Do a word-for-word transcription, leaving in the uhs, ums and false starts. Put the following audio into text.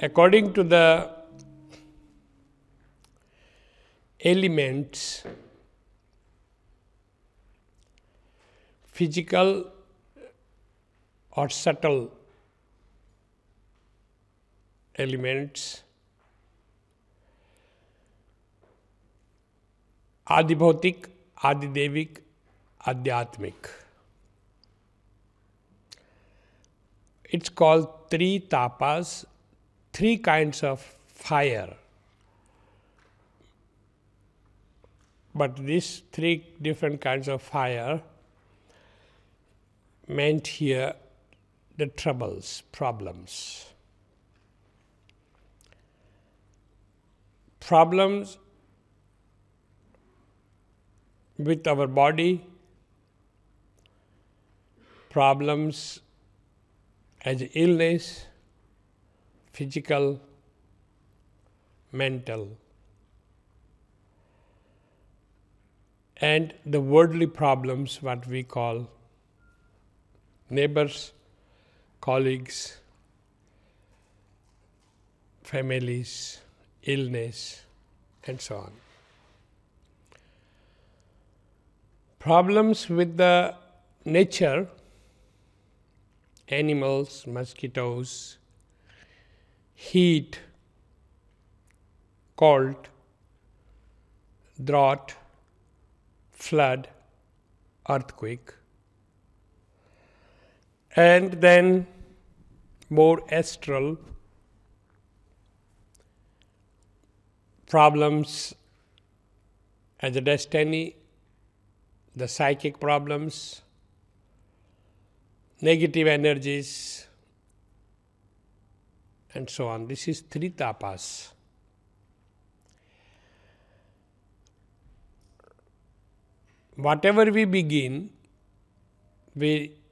According to the elements, physical or subtle elements, Adibhautik, Adidevik, Adhyatmik. It's called three tapas, three kinds of fire. But these three different kinds of fire meant here the troubles, problems. Problems with our body, problems as illness, physical, mental, and the worldly problems, what we call neighbors, colleagues, families, illness, and so on. Problems with the nature, animals, mosquitoes, heat, cold, drought, flood, earthquake, and then more astral problems as a destiny, the psychic problems, negative energies, and so on. This is three tapas. Whatever we begin, we